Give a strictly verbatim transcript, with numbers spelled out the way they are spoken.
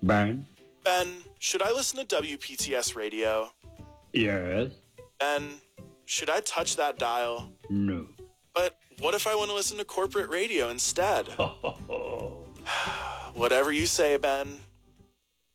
Ben? Ben, should I listen to W P T S radio? Yes. Ben, should I touch that dial? No. But what if I want to listen to corporate radio instead? Whatever you say, Ben.